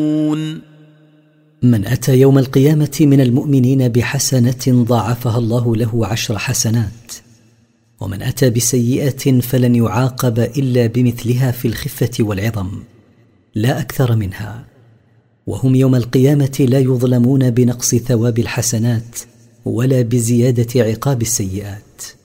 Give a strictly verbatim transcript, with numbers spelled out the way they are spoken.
من أتى يوم القيامة من المؤمنين بحسنة ضاعفها الله له عشر حسنات، ومن أتى بسيئة فلن يعاقب إلا بمثلها في الخفة والعظم لا أكثر منها، وهم يوم القيامة لا يظلمون بنقص ثواب الحسنات ولا بزيادة عقاب السيئات.